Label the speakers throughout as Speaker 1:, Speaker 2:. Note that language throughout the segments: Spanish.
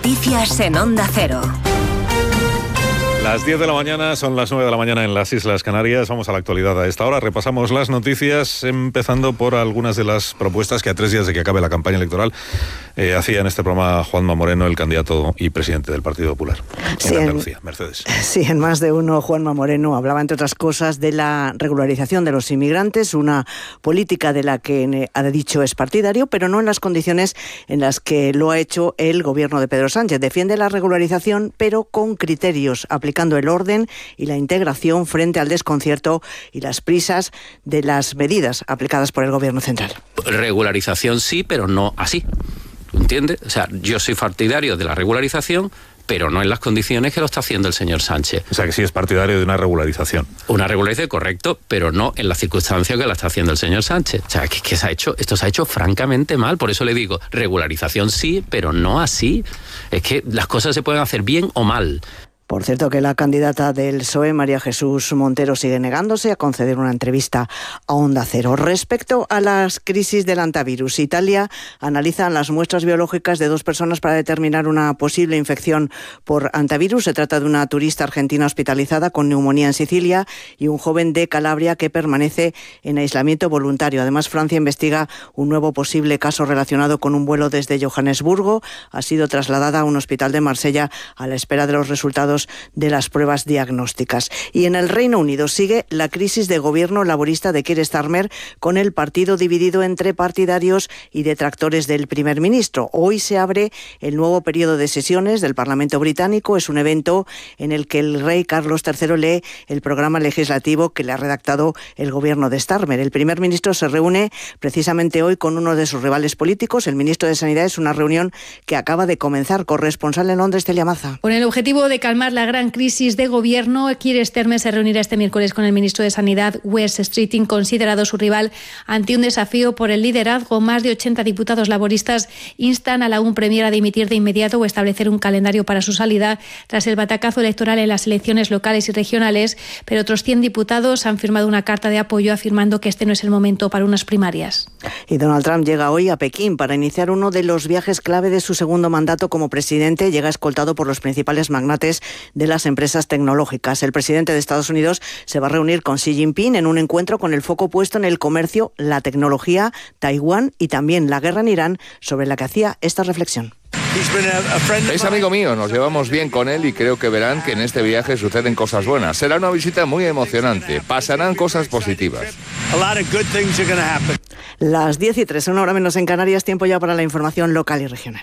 Speaker 1: Noticias en Onda Cero.
Speaker 2: Las 10 de la mañana, son las 9 de la mañana en las Islas Canarias. Vamos a la actualidad a esta hora. Repasamos las noticias, empezando por algunas de las propuestas que a 3 días de que acabe la campaña electoral hacía en este programa Juanma Moreno, el candidato y presidente del Partido Popular en Andalucía. Mercedes.
Speaker 3: Sí, en Más de Uno, Juanma Moreno hablaba, entre otras cosas, de la regularización de los inmigrantes, una política de la que ha dicho es partidario, pero no en las condiciones en las que lo ha hecho el gobierno de Pedro Sánchez. Defiende la regularización, pero con criterios, aplicando el orden y la integración frente al desconcierto y las prisas de las medidas aplicadas por el gobierno central.
Speaker 4: Regularización sí, pero no así. ¿Entiendes? O sea, yo soy partidario de la regularización, pero no en las condiciones que lo está haciendo el señor Sánchez.
Speaker 2: O sea, que sí es partidario de una regularización.
Speaker 4: Una regularización, correcto, pero no en las circunstancias que la está haciendo el señor Sánchez. O sea, que esto se ha hecho francamente mal. Por eso le digo, regularización sí, pero no así. Es que las cosas se pueden hacer bien o mal.
Speaker 3: Por cierto, que la candidata del PSOE, María Jesús Montero, sigue negándose a conceder una entrevista a Onda Cero. Respecto a las crisis del hantavirus, Italia analiza las muestras biológicas de 2 personas para determinar una posible infección por hantavirus. Se trata de una turista argentina hospitalizada con neumonía en Sicilia y un joven de Calabria que permanece en aislamiento voluntario. Además, Francia investiga un nuevo posible caso relacionado con un vuelo desde Johannesburgo. Ha sido trasladada a un hospital de Marsella a la espera de los resultados de las pruebas diagnósticas. Y en el Reino Unido sigue la crisis de gobierno laborista de Keir Starmer, con el partido dividido entre partidarios y detractores del primer ministro. Hoy se abre el nuevo periodo de sesiones del Parlamento británico. Es un evento en el que el rey Carlos III lee el programa legislativo que le ha redactado el gobierno de Starmer. El primer ministro se reúne precisamente hoy con uno de sus rivales políticos, el ministro de Sanidad. Es una reunión que acaba de comenzar. Corresponsal en Londres, Celia Maza.
Speaker 5: Con el objetivo de calmar la gran crisis de gobierno, Keir Starmer se reunirá este miércoles con el ministro de Sanidad, Wes Streeting, considerado su rival, ante un desafío por el liderazgo. Más de 80 diputados laboristas instan a la Premier a dimitir de inmediato o establecer un calendario para su salida tras el batacazo electoral en las elecciones locales y regionales, pero otros 100 diputados han firmado una carta de apoyo afirmando que este no es el momento para unas primarias.
Speaker 3: Y Donald Trump llega hoy a Pekín para iniciar uno de los viajes clave de su segundo mandato como presidente. Llega escoltado por los principales magnates de las empresas tecnológicas. El presidente de Estados Unidos se va a reunir con Xi Jinping en un encuentro con el foco puesto en el comercio, la tecnología, Taiwán y también la guerra en Irán, sobre la que hacía esta reflexión.
Speaker 6: Es amigo mío, nos llevamos bien con él y creo que verán que en este viaje suceden cosas buenas. Será una visita muy emocionante, pasarán cosas positivas.
Speaker 3: Las 10:03, una hora menos en Canarias, tiempo ya para la información local y regional.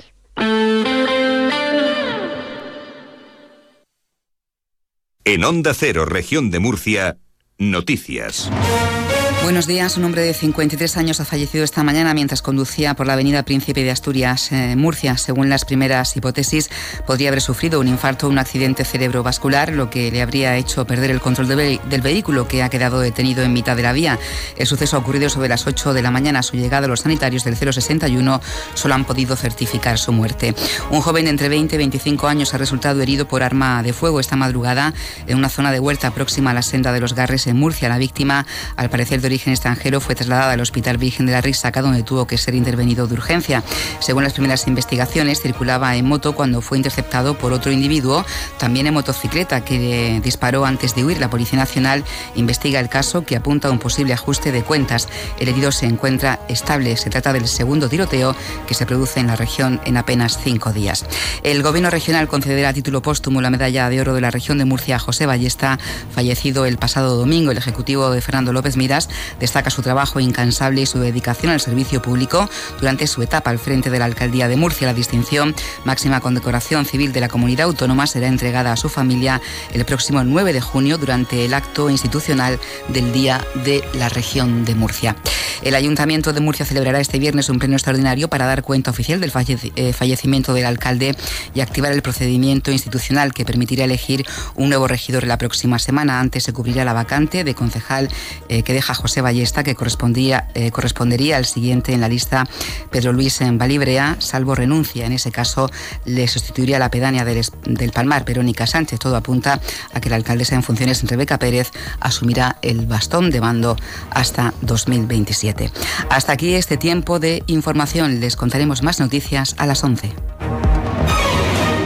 Speaker 7: En Onda Cero, región de Murcia, noticias.
Speaker 8: Buenos días. Un hombre de 53 años ha fallecido esta mañana mientras conducía por la avenida Príncipe de Asturias, Murcia. Según las primeras hipótesis, podría haber sufrido un infarto o un accidente cerebrovascular, lo que le habría hecho perder el control del vehículo, que ha quedado detenido en mitad de la vía. El suceso ha ocurrido sobre las 8 de la mañana. A su llegada, los sanitarios del 061 solo han podido certificar su muerte. Un joven de entre 20 y 25 años ha resultado herido por arma de fuego esta madrugada en una zona de huerta próxima a la senda de los Garres, en Murcia. La víctima, al parecer de origen extranjero, fue trasladada al Hospital Virgen de la Rissaca, donde tuvo que ser intervenido de urgencia. Según las primeras investigaciones, circulaba en moto cuando fue interceptado por otro individuo, también en motocicleta, que le disparó antes de huir. La Policía Nacional investiga el caso, que apunta a un posible ajuste de cuentas. El herido se encuentra estable. Se trata del segundo tiroteo que se produce en la región en apenas 5 días. El Gobierno regional concederá a título póstumo la medalla de oro de la región de Murcia a José Ballesta, fallecido el pasado domingo. El ejecutivo de Fernando López Miras destaca su trabajo incansable y su dedicación al servicio público durante su etapa al frente de la Alcaldía de Murcia. La distinción, máxima condecoración civil de la comunidad autónoma, será entregada a su familia el próximo 9 de junio durante el acto institucional del Día de la Región de Murcia. El Ayuntamiento de Murcia celebrará este viernes un pleno extraordinario para dar cuenta oficial del fallecimiento del alcalde y activar el procedimiento institucional que permitirá elegir un nuevo regidor la próxima semana. Antes se cubrirá la vacante de concejal que deja José Ballesta, que correspondería al siguiente en la lista, Pedro Luis Balibrea, salvo renuncia. En ese caso le sustituiría la pedánea del Palmar, Verónica Sánchez. Todo apunta a que la alcaldesa en funciones, Rebeca Pérez, asumirá el bastón de mando hasta 2027. Hasta aquí este tiempo de información. Les contaremos más noticias a las 11.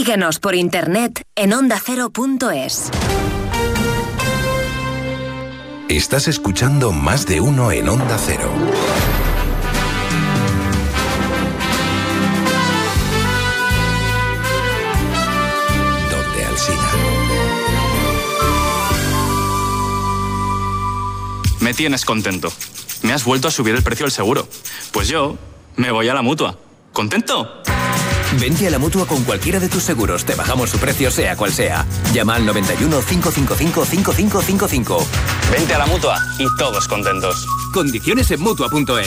Speaker 1: Síguenos por internet en ondacero.es.
Speaker 9: Estás escuchando Más de Uno en Onda Cero. Donde Alsina.
Speaker 10: Me tienes contento. Me has vuelto a subir el precio del seguro. Pues yo me voy a la Mutua. ¿Contento?
Speaker 11: Vente a la Mutua con cualquiera de tus seguros. Te bajamos su precio sea cual sea. Llama al 91 555 5555.
Speaker 10: Vente a la Mutua y todos contentos.
Speaker 11: Condiciones en Mutua.es.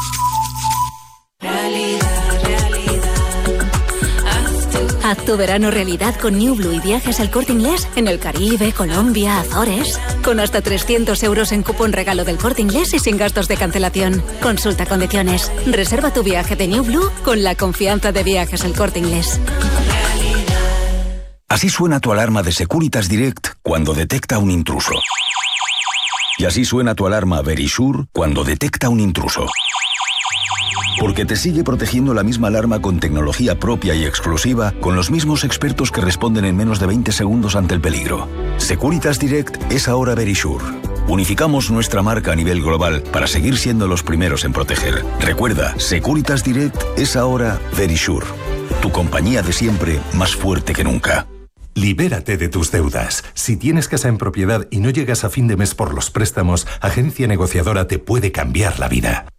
Speaker 1: Haz tu verano realidad con New Blue y viajes al Corte Inglés en el Caribe, Colombia, Azores. Con hasta 300 euros en cupón regalo del Corte Inglés y sin gastos de cancelación. Consulta condiciones. Reserva tu viaje de New Blue con la confianza de Viajes El Corte Inglés.
Speaker 9: Así suena tu alarma de Securitas Direct cuando detecta un intruso. Y así suena tu alarma Verisure cuando detecta un intruso. Porque te sigue protegiendo la misma alarma con tecnología propia y exclusiva, con los mismos expertos que responden en menos de 20 segundos ante el peligro. Securitas Direct es ahora Verisure. Unificamos nuestra marca a nivel global para seguir siendo los primeros en proteger. Recuerda, Securitas Direct es ahora Verisure. Tu compañía de siempre, más fuerte que nunca.
Speaker 12: Libérate de tus deudas. Si tienes casa en propiedad y no llegas a fin de mes por los préstamos, Agencia Negociadora te puede cambiar la vida.